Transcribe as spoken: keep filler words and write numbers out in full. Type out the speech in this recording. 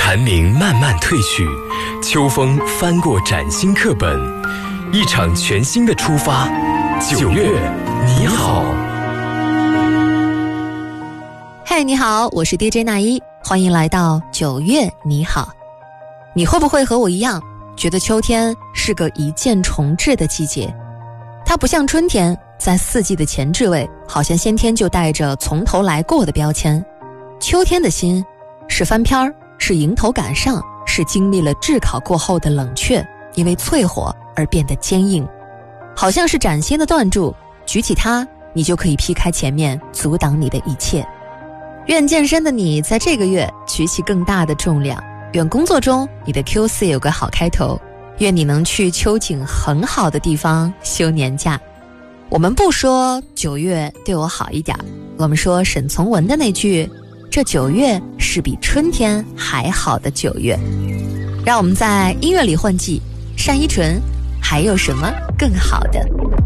寒凝慢慢褪去，秋风翻过崭新课本，一场全新的出发。九月你好。 嗨，你好，我是 D J 那一，欢迎来到九月你好。你会不会和我一样，觉得秋天是个一见重至的季节？它不像春天，在四季的前置位，好像先天就带着从头来过的标签。秋天的心是翻篇儿，是迎头赶上，是经历了炙烤过后的冷却，因为淬火而变得坚硬，好像是崭新的断柱，举起它，你就可以劈开前面阻挡你的一切。愿健身的你在这个月举起更大的重量，愿工作中你的 Q 四 有个好开头，愿你能去秋景很好的地方休年假。我们不说九月对我好一点，我们说沈从文的那句，这九月是比春天还好的九月。让我们在音乐里混迹，单依纯，还有什么更好的？